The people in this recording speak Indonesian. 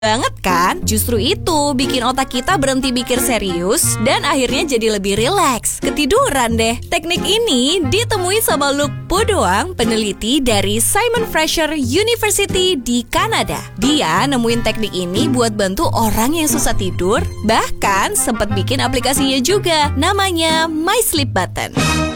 banget kan? Justru itu bikin otak kita berhenti mikir serius dan akhirnya jadi lebih rileks. Ketiduran deh. Teknik ini ditemui sama Luc Bodoang, peneliti dari Simon Fraser University di Kanada. Dia nemuin teknik ini buat bantu orang yang susah tidur, bahkan sempat bikin aplikasinya juga, namanya My Sleep Button.